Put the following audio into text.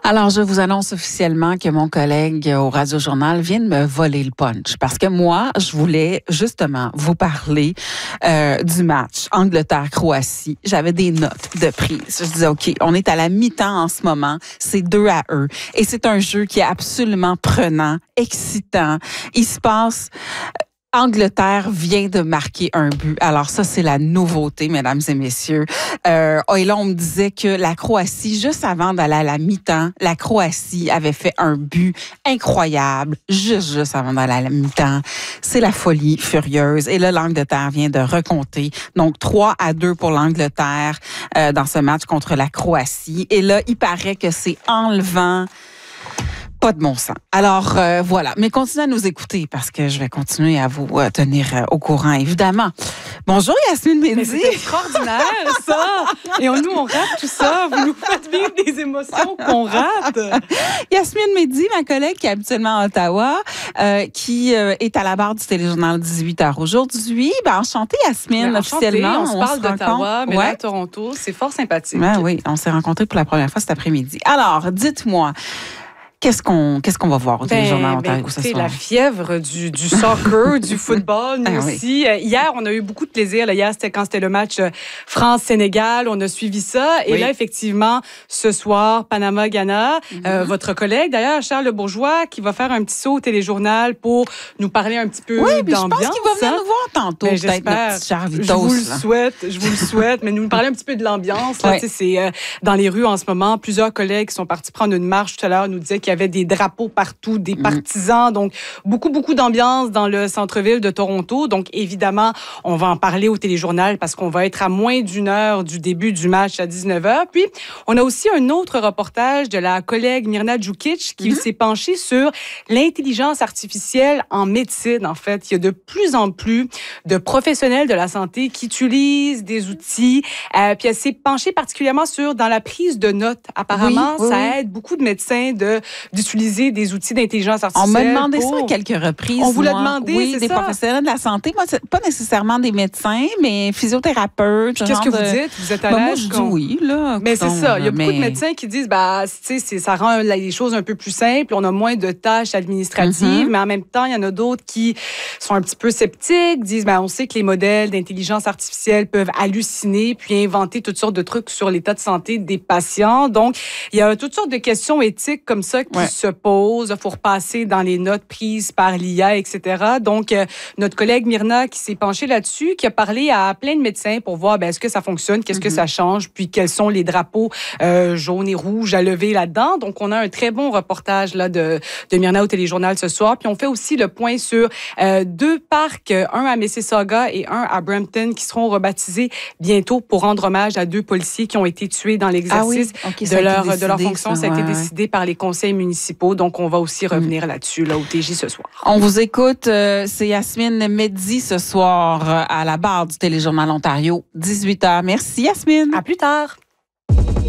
Alors, je vous annonce officiellement que mon collègue au Radio Journal vient de me voler le punch. Parce que moi, je voulais justement vous parler du match Angleterre-Croatie. J'avais des notes de prise. Je disais, OK, on est à la mi-temps en ce moment. C'est 2-1. Et c'est un jeu qui est absolument prenant, excitant. Il se passe... Angleterre vient de marquer un but. Alors ça, c'est la nouveauté, mesdames et messieurs. Et là, on me disait que la Croatie, juste avant d'aller à la mi-temps, la Croatie avait fait un but incroyable, juste avant d'aller à la mi-temps. C'est la folie furieuse. Et là, l'Angleterre vient de recompter. Donc, 3-2 pour l'Angleterre dans ce match contre la Croatie. Et là, il paraît que c'est enlevant. Pas de bon sens. Alors, voilà. Mais continuez à nous écouter parce que je vais continuer à vous tenir au courant, évidemment. Bonjour, Yasmine Mehdi. Mais c'est extraordinaire, ça! Et nous, on rate tout ça. Vous nous faites vivre des émotions qu'on rate. Yasmine Mehdi, ma collègue qui est habituellement à Ottawa, qui est à la barre du Téléjournal 18h aujourd'hui. Ben, enchantée, Yasmine, officiellement. On se parle d'Ottawa, mais là, à Toronto, c'est fort sympathique. Ben oui, on s'est rencontrés pour la première fois cet après-midi. Alors, dites-moi, qu'est-ce qu'on va voir au Téléjournal Ontario ce soir? La fièvre du soccer, du football, nous aussi. Oui. Hier, on a eu beaucoup de plaisir. Là, hier, c'était quand c'était le match France-Sénégal. On a suivi ça. Et là, effectivement, ce soir, Panama-Ghana. Votre collègue, d'ailleurs, Charles Bourgeois, qui va faire un petit saut au Téléjournal pour nous parler un petit peu d'ambiance. Je pense qu'il va venir nous voir tantôt, peut-être, notre petit Charlitos. Je vous le souhaite. Mais nous parler un petit peu de l'ambiance. Là, c'est dans les rues en ce moment. Plusieurs collègues qui sont partis prendre une marche tout à l'heure nous disaient qu'il y avait des drapeaux partout, des partisans. Donc, beaucoup d'ambiance dans le centre-ville de Toronto. Donc, évidemment, on va en parler au Téléjournal parce qu'on va être à moins d'une heure du début du match à 19h. Puis, on a aussi un autre reportage de la collègue Mirna Djukic qui s'est penchée sur l'intelligence artificielle en médecine. En fait, il y a de plus en plus de professionnels de la santé qui utilisent des outils. Puis, elle s'est penchée particulièrement sur dans la prise de notes. Apparemment, ça aide beaucoup de médecins d'utiliser des outils d'intelligence artificielle. On m'a demandé ça à quelques reprises. On vous l'a demandé, oui, des professionnels de la santé. Moi, c'est pas nécessairement des médecins, mais physiothérapeutes. Qu'est-ce que vous dites? Vous êtes à l'aise? Moi, je dis oui, là. Mais c'est ça. Il y a beaucoup de médecins qui disent, ça rend les choses un peu plus simples. On a moins de tâches administratives, mais en même temps, il y en a d'autres qui sont un petit peu sceptiques, disent, on sait que les modèles d'intelligence artificielle peuvent halluciner puis inventer toutes sortes de trucs sur l'état de santé des patients. Donc, il y a toutes sortes de questions éthiques comme ça qui se posent. Il faut repasser dans les notes prises par l'IA, etc. Donc, notre collègue Mirna qui s'est penchée là-dessus, qui a parlé à plein de médecins pour voir est-ce que ça fonctionne, qu'est-ce que ça change, puis quels sont les drapeaux jaunes et rouges à lever là-dedans. Donc, on a un très bon reportage là, de Mirna au Téléjournal ce soir. Puis, on fait aussi le point sur deux parcs, un à Mississauga et un à Brampton, qui seront rebaptisés bientôt pour rendre hommage à deux policiers qui ont été tués dans l'exercice de leur fonction. Ça a été décidé par les conseils municipaux. Donc, on va aussi revenir là-dessus, là, au TJ ce soir. On vous écoute. C'est Yasmine Mehdi ce soir à la barre du Téléjournal Ontario, 18h. Merci, Yasmine. À plus tard.